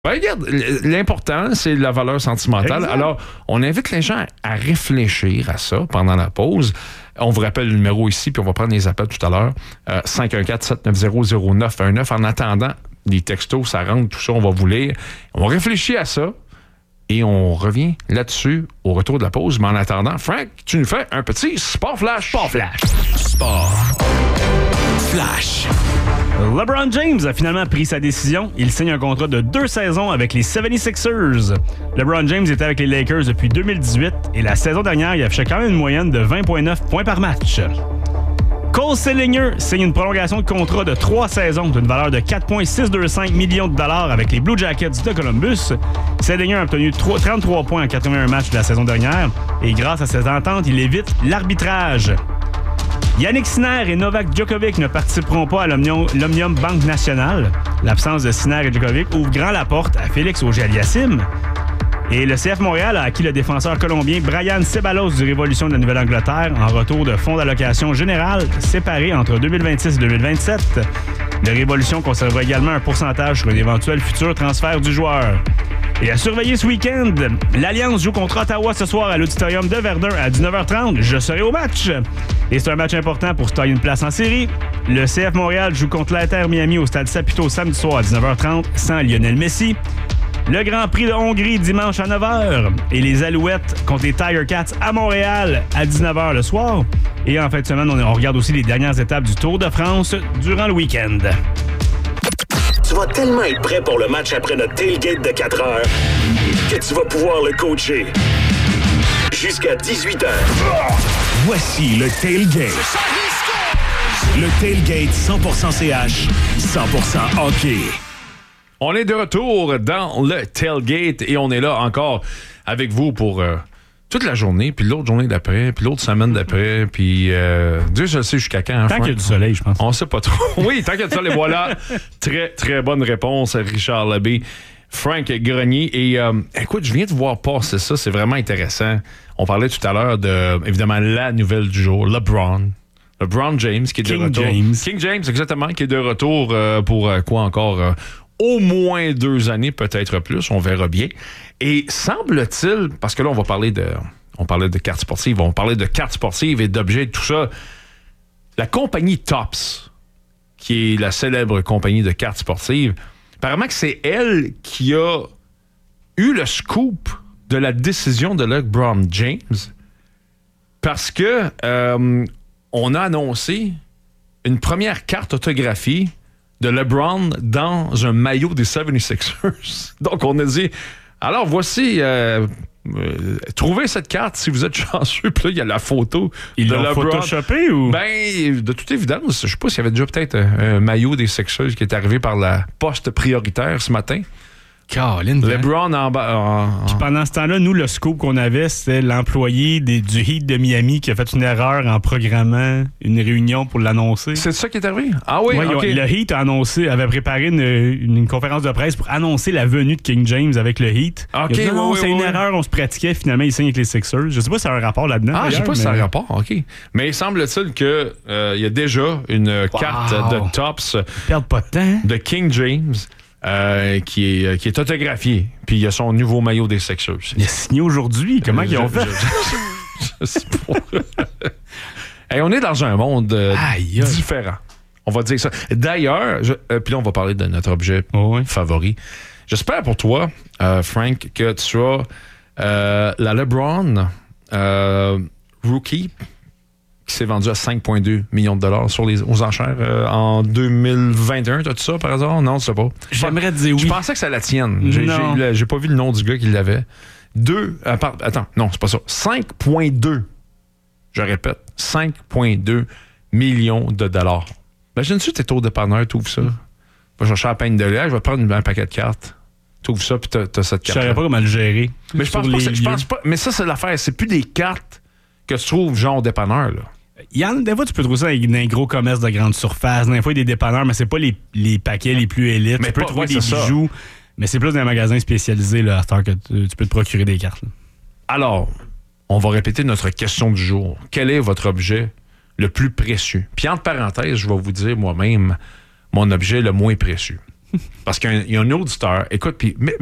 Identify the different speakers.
Speaker 1: Ben, regarde, l'important, c'est la valeur sentimentale.
Speaker 2: Exact.
Speaker 1: Alors, on invite les gens à réfléchir à ça pendant la pause. On vous rappelle le numéro ici, puis on va prendre les appels tout à l'heure. 514-790-0919. En attendant, les textos, ça rentre, tout ça, on va vous lire. On réfléchit à ça et on revient là-dessus au retour de la pause. Mais en attendant, Frank, tu nous fais un petit Sport Flash.
Speaker 2: Sport Flash.
Speaker 3: Sport Flash.
Speaker 2: LeBron James a finalement pris sa décision. Il signe un contrat de 2 saisons avec les 76ers. LeBron James était avec les Lakers depuis 2018 et la saison dernière, il affichait quand même une moyenne de 20,9 points par match. Cole Sillinger signe une prolongation de contrat de 3 saisons d'une valeur de 4,625 millions de dollars avec les Blue Jackets de Columbus. Sillinger a obtenu 33 points en 81 matchs de la saison dernière et grâce à cette entente, il évite l'arbitrage. Yannick Sinner et Novak Djokovic ne participeront pas à l'Omnium Banque Nationale. L'absence de Sinner et Djokovic ouvre grand la porte à Félix Auger-Aliassime. Et le CF Montréal a acquis le défenseur colombien Brian Ceballos du Révolution de la Nouvelle-Angleterre en retour de fonds d'allocation générale séparés entre 2026 et 2027. Le Révolution conservera également un pourcentage sur un éventuel futur transfert du joueur. Et à surveiller ce week-end, l'Alliance joue contre Ottawa ce soir à l'Auditorium de Verdun à 19h30. Je serai au match. Et c'est un match important pour se tailler une place en série. Le CF Montréal joue contre l'Inter Miami au Stade Saputo samedi soir à 19h30 sans Lionel Messi. Le Grand Prix de Hongrie dimanche à 9h. Et les Alouettes contre les Tiger Cats à Montréal à 19h le soir. Et en fin de semaine, on regarde aussi les dernières étapes du Tour de France durant le week-end.
Speaker 3: Tu vas tellement être prêt pour le match après notre tailgate de 4 heures que tu vas pouvoir le coacher jusqu'à 18h. Voici le tailgate. Le tailgate 100% CH, 100% hockey.
Speaker 1: On est de retour dans le tailgate et on est là encore avec vous pour toute la journée, puis l'autre journée d'après, puis l'autre semaine d'après, puis Dieu je sais jusqu'à quand.
Speaker 2: Tant qu'il y a du soleil, je pense.
Speaker 1: On sait pas trop. Oui, tant qu'il y a du soleil, voilà. Très, très bonne réponse, Richard Labbé. Frank Grenier. Et écoute, je viens de voir passer ça, c'est vraiment intéressant. On parlait tout à l'heure de, évidemment, la nouvelle du jour, LeBron James, qui est de retour. King James, exactement, qui est de retour pour quoi encore? Au moins 2 années, peut-être plus, on verra bien. Et semble-t-il, parce que là, on parlait de cartes sportives, on parlait de cartes sportives et d'objets, tout ça. La compagnie Topps, qui est la célèbre compagnie de cartes sportives, apparemment que c'est elle qui a eu le scoop de la décision de LeBron James parce que on a annoncé une première carte autographiée de LeBron dans un maillot des 76ers. Donc, on a dit, alors voici, trouvez cette carte si vous êtes chanceux. Puis là, il y a la photo
Speaker 2: Ils
Speaker 1: de
Speaker 2: l'ont
Speaker 1: LeBron.
Speaker 2: photoshopé ou?
Speaker 1: Ben, de toute évidence, je sais pas s'il y avait déjà peut-être un maillot des Sixers qui est arrivé par la poste prioritaire ce matin.
Speaker 2: Caroline.
Speaker 1: LeBron en bas.
Speaker 2: Puis pendant ce temps-là, nous, le scoop qu'on avait, c'était l'employé du Heat de Miami qui a fait une erreur en programmant une réunion pour l'annoncer.
Speaker 1: C'est ça qui est arrivé? Ah oui,
Speaker 2: Ouais,
Speaker 1: OK.
Speaker 2: le Heat avait préparé une conférence de presse pour annoncer la venue de King James avec le Heat.
Speaker 1: OK,
Speaker 2: Il a dit, non,
Speaker 1: oui,
Speaker 2: c'est
Speaker 1: oui,
Speaker 2: une
Speaker 1: oui.
Speaker 2: erreur, on se pratiquait, finalement, il signe avec les Sixers. Je sais pas si ça a un rapport là-dedans.
Speaker 1: Ah, je sais
Speaker 2: d'ailleurs,
Speaker 1: pas si ça a
Speaker 2: mais-
Speaker 1: un rapport, OK. Mais semble-t-il qu'il y a déjà une carte de Topps
Speaker 2: Perdre pas de temps.
Speaker 1: de King James qui est autographiée. Puis il y a son nouveau maillot des Sixers.
Speaker 2: Il a signé aujourd'hui. Comment ils ont fait?
Speaker 1: Je sais pas. Hey, on est dans un monde
Speaker 2: Aïe, aïe.
Speaker 1: différent. On va dire ça. D'ailleurs, puis là, on va parler de notre objet
Speaker 2: Oh, ouais.
Speaker 1: favori. J'espère pour toi, Frank, que tu as la LeBron Rookie qui s'est vendue à 5,2 millions de dollars aux enchères en 2021. T'as-tu ça par hasard? Non, tu sais pas.
Speaker 2: J'aimerais dire oui.
Speaker 1: Je pensais que c'est la tienne.
Speaker 2: Non.
Speaker 1: J'ai pas vu le nom du gars qui l'avait. Attends, non, c'est pas ça. 5,2. Je répète, 5,2 millions de dollars. Imagine-tu, t'es au dépanneur, t'ouvres ça. Va chercher la peine de lait, je vais prendre un paquet de cartes. T'ouvres ça, puis t'as cette
Speaker 2: Je
Speaker 1: carte.
Speaker 2: savais pas comment le gérer.
Speaker 1: Mais je pense pas. Mais ça, c'est l'affaire. C'est plus des cartes que tu trouves genre au dépanneur, là.
Speaker 2: Des fois, tu peux trouver ça dans un gros commerce de grande surface. Des fois, il y a des dépanneurs, mais c'est pas les paquets les plus élites.
Speaker 1: Mais
Speaker 2: tu peux
Speaker 1: pas-
Speaker 2: trouver
Speaker 1: ouais,
Speaker 2: des
Speaker 1: c'est ça.
Speaker 2: bijoux, mais c'est plus dans un magasin spécialisé là, à cette heure que tu peux te procurer des cartes. Là.
Speaker 1: Alors, on va répéter notre question du jour. Quel est votre objet le plus précieux? Puis entre parenthèses, je vais vous dire moi-même mon objet le moins précieux. Parce qu'il y a un auditeur. Écoute, puis